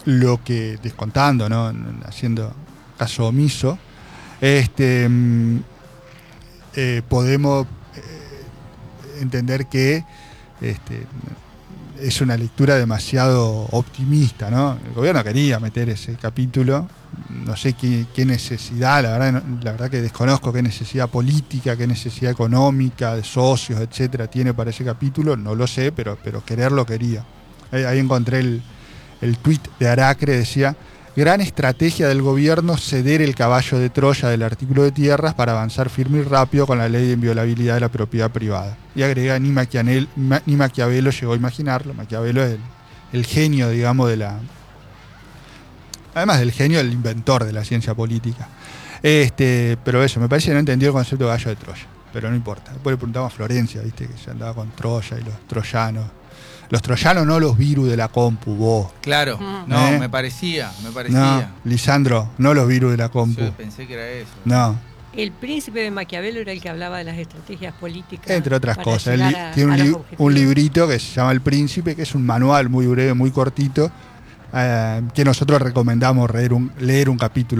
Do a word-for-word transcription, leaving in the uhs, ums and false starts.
lo que, descontando, ¿no? Haciendo caso omiso, este, eh, podemos eh, entender que este, es una lectura demasiado optimista, ¿no? El gobierno quería meter ese capítulo, no sé qué, qué necesidad, la verdad, la verdad que desconozco qué necesidad política, qué necesidad económica, de socios, etcétera, tiene para ese capítulo, no lo sé, pero, pero quererlo quería. Ahí, ahí encontré el, el tuit de Aracre, decía: gran estrategia del gobierno ceder el caballo de Troya del artículo de tierras para avanzar firme y rápido con la ley de inviolabilidad de la propiedad privada. Y agrega: ni, Maquianel, ni Maquiavelo llegó a imaginarlo. Maquiavelo es el, el genio, digamos, de la... Además del genio, el inventor de la ciencia política. Este, pero eso, me parece que no entendió el concepto de caballo de Troya. Pero no importa. Después le preguntamos a Florencia, viste, que se andaba con Troya y los troyanos. Los troyanos, no los virus de la compu, vos. Claro, no, ¿Eh? me parecía, me parecía. No, Lisandro, no los virus de la compu. Yo pensé que era eso. No. El príncipe de Maquiavelo era el que hablaba de las estrategias políticas. Entre otras para cosas. Él llegar li- a- tiene a un, los li- objetivos. un librito que se llama El Príncipe, que es un manual muy breve, muy cortito, eh, que nosotros recomendamos leer un, leer un capítulo.